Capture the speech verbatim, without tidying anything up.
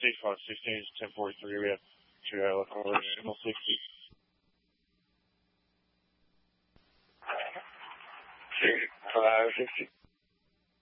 six five sixteen is ten forty-three. We have two out of over signal sixty. five sixty.